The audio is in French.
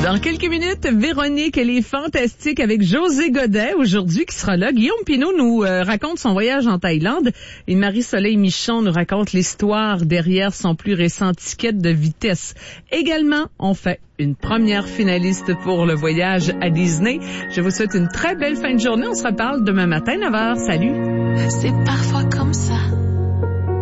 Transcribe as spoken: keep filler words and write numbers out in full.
Dans quelques minutes, Véronique, elle est fantastique avec José Godet aujourd'hui qui sera là. Guillaume Pinault nous euh, raconte son voyage en Thaïlande et Marie-Soleil Michon nous raconte l'histoire derrière son plus récent ticket de vitesse. Également, on fait une première finaliste pour le voyage à Disney. Je vous souhaite une très belle fin de journée. On se reparle demain matin, neuf heures. Salut! C'est parfois comme ça.